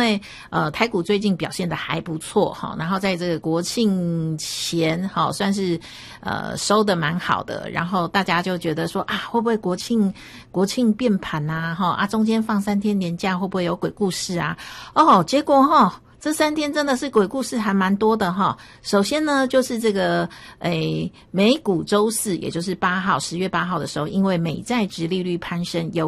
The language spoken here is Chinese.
为台股最近表现的还不错哈，然后在这个国庆前哈算是收的蛮好的，然后大家就觉得说啊，会不会国庆变盘啊哈啊，中间放3天年假会不会有鬼故事啊？哦，结果哈。这3天真的是鬼故事还蛮多的哈。首先呢，就是这个美股周四，也就是10月8号的时候，因为美债殖利率攀升，